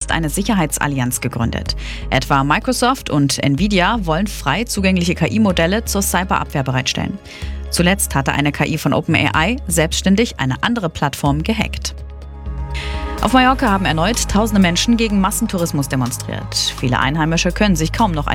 jetzt eine Sicherheitsallianz gegründet. Etwa Microsoft und Nvidia wollen frei zugängliche KI-Modelle zur Cyberabwehr bereitstellen. Zuletzt hatte eine KI von OpenAI selbstständig eine andere Plattform gehackt. Auf Mallorca haben erneut tausende Menschen gegen Massentourismus demonstriert. Viele Einheimische können sich kaum noch